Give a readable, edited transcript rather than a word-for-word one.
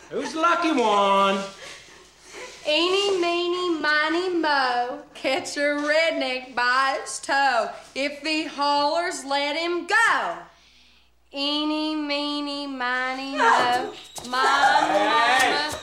Who's the lucky one? Eeny, meeny, miny, mo, catch a redneck by his toe. If he hollers, let him go. Eeny, meeny, miny, mo, my mama